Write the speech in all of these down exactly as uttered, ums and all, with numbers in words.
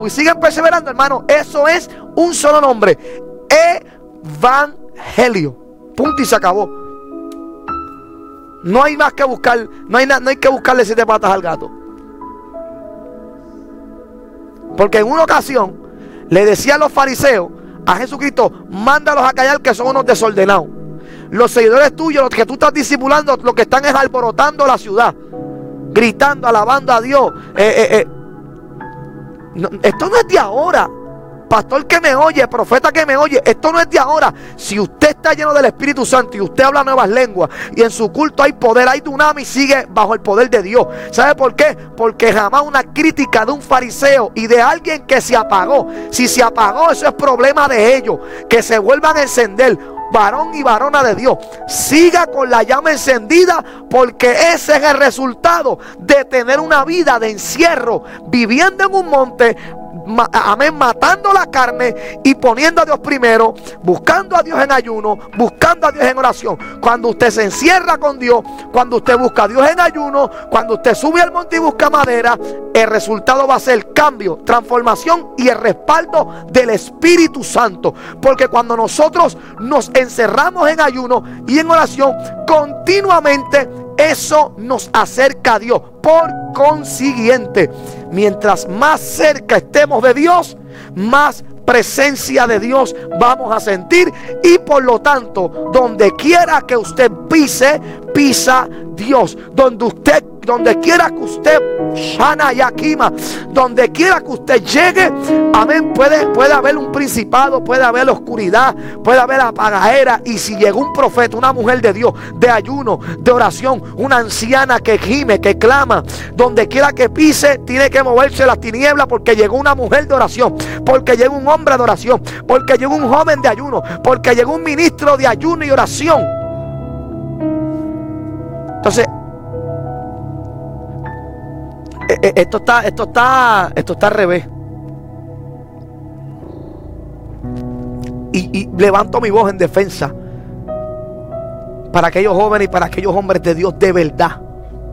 y siguen perseverando, hermano, eso es un solo nombre: evangelio. Punto y se acabó. No hay más que buscar, no hay, no hay que buscarle siete patas al gato. Porque en una ocasión le decían los fariseos a Jesucristo: mándalos a callar, que son unos desordenados. Los seguidores tuyos, los que tú estás discipulando, lo que están es alborotando la ciudad, gritando, alabando a Dios. eh, eh, eh. No, esto no es de ahora. Pastor que me oye, profeta que me oye, esto no es de ahora. Si usted está lleno del Espíritu Santo y usted habla nuevas lenguas y en su culto hay poder, hay dunamis, sigue bajo el poder de Dios. ¿Sabe por qué? Porque jamás una crítica de un fariseo y de alguien que se apagó, si se apagó, eso es problema de ellos, que se vuelvan a encender. Varón y varona de Dios, siga con la llama encendida, porque ese es el resultado de tener una vida de encierro, viviendo en un monte, ma, amén, matando la carne y poniendo a Dios primero, buscando a Dios en ayuno, buscando a Dios en oración. Cuando usted se encierra con Dios, cuando usted busca a Dios en ayuno, cuando usted sube al monte y busca madera, el resultado va a ser cambio, transformación y el respaldo del Espíritu Santo. Porque cuando nosotros nos encerramos en ayuno y en oración continuamente, eso nos acerca a Dios. Por consiguiente, mientras más cerca estemos de Dios, más presencia de Dios vamos a sentir, y por lo tanto, donde quiera que usted pise, pisa Dios. Donde usted, donde quiera que usted, Shana Yakima, donde quiera que usted llegue, amén, puede, puede haber un principado, puede haber oscuridad, puede haber apagadera. Y si llegó un profeta, una mujer de Dios, de ayuno, de oración, una anciana que gime, que clama, donde quiera que pise, tiene que moverse las tinieblas, porque llegó una mujer de oración, porque llegó un hombre de oración, porque llegó un joven de ayuno, porque llegó un ministro de ayuno y oración. Entonces, esto está, esto está, esto está al revés. Y, y levanto mi voz en defensa para aquellos jóvenes y para aquellos hombres de Dios de verdad,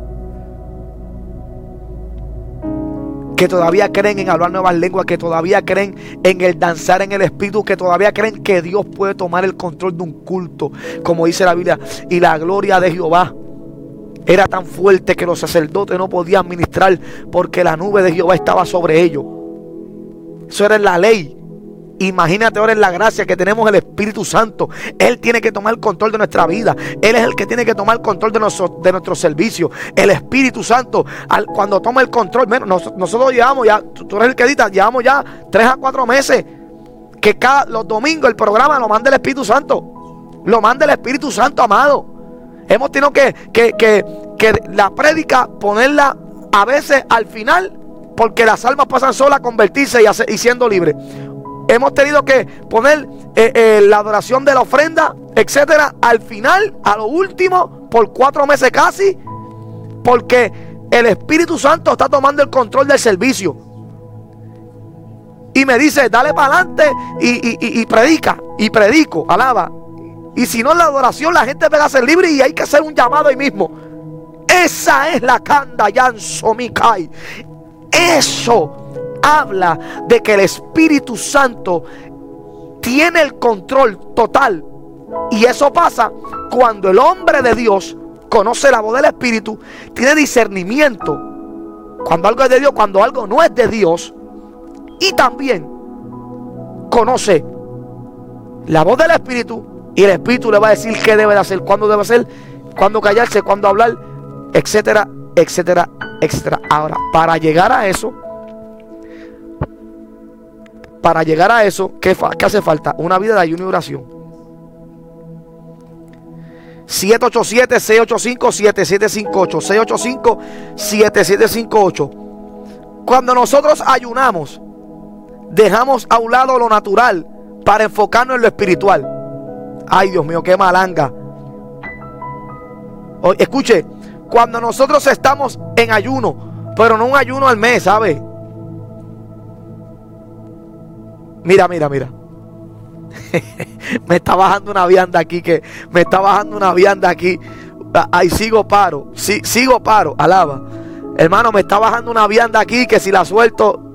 que todavía creen en hablar nuevas lenguas, que todavía creen en el danzar en el Espíritu, que todavía creen que Dios puede tomar el control de un culto, como dice la Biblia: y la gloria de Jehová era tan fuerte que los sacerdotes no podían ministrar, porque la nube de Jehová estaba sobre ellos. Eso era en la ley. Imagínate ahora en la gracia que tenemos el Espíritu Santo. Él tiene que tomar el control de nuestra vida. Él es el que tiene que tomar el control de, nuestro, de nuestro servicio. El Espíritu Santo, al, cuando toma el control, bueno, nos, nosotros llevamos ya, tú, tú eres el que edita, llevamos ya tres a cuatro meses que cada, los domingos el programa lo manda el Espíritu Santo. Lo manda el Espíritu Santo, amado. Hemos tenido que, que, que, que la prédica ponerla a veces al final, porque las almas pasan solas a convertirse y, hacer, y siendo libres. Hemos tenido que poner eh, eh, la adoración de la ofrenda, etcétera, al final, a lo último, por cuatro meses casi, porque el Espíritu Santo está tomando el control del servicio. Y me dice: dale para adelante y, y, y, y predica, y predico, alaba. Y si no, en la adoración la gente va a ser libre y hay que hacer un llamado ahí mismo. Esa es la Kanda Yanso Mikai. Eso habla de que el Espíritu Santo tiene el control total. Y eso pasa cuando el hombre de Dios conoce la voz del Espíritu, tiene discernimiento cuando algo es de Dios, cuando algo no es de Dios, y también conoce la voz del Espíritu, y el Espíritu le va a decir qué debe de hacer, cuándo debe hacer, cuándo callarse, cuándo hablar, etcétera, etcétera, etcétera. Ahora, para llegar a eso, para llegar a eso, ¿qué, qué hace falta? Una vida de ayuno y oración. siete ocho siete, seis ocho cinco, siete siete cinco ocho, seis ocho cinco, siete siete cinco ocho. Cuando nosotros ayunamos, dejamos a un lado lo natural para enfocarnos en lo espiritual. Ay, Dios mío, qué malanga. O, escuche, cuando nosotros estamos en ayuno, pero no un ayuno al mes, ¿sabe? Mira, mira, mira. Me está bajando una vianda aquí, que me está bajando una vianda aquí. Ahí sigo paro, sí, sigo paro, alaba. Hermano, me está bajando una vianda aquí que si la suelto